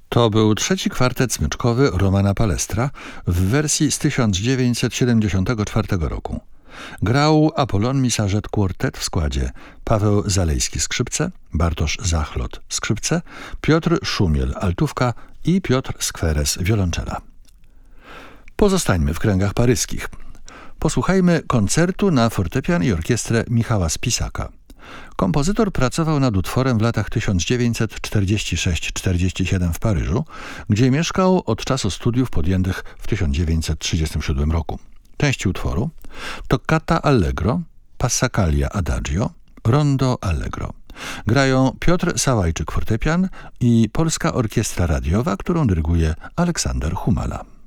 To był trzeci kwartet smyczkowy Romana Palestra w wersji z 1974 roku. Grał Apollon Misarzet Quartet w składzie Paweł Zalejski skrzypce, Bartosz Zachlot skrzypce, Piotr Szumiel altówka i Piotr Skweres wiolonczela. Pozostańmy w kręgach paryskich. Posłuchajmy koncertu na fortepian i orkiestrę Michała Spisaka. Kompozytor pracował nad utworem w latach 1946-47 w Paryżu, gdzie mieszkał od czasu studiów podjętych w 1937 roku. Części utworu: Toccata Allegro, Passacaglia Adagio, Rondo Allegro. Grają Piotr Sałajczyk fortepian i Polska Orkiestra Radiowa, którą dyryguje Aleksander Humala.